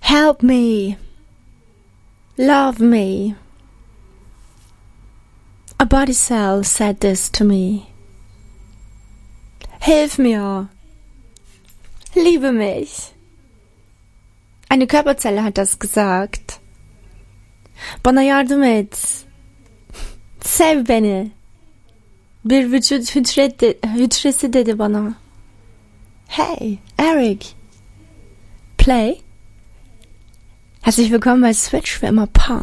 Help me. Love me. A body cell said this to me. Hilf mir. Liebe mich. Eine Körperzelle hat das gesagt. Bana yardım et. Sev beni. Bir vücut hücresi dedi bana. Hey, Eric. Play. Herzlich willkommen bei Switch für immer Punk.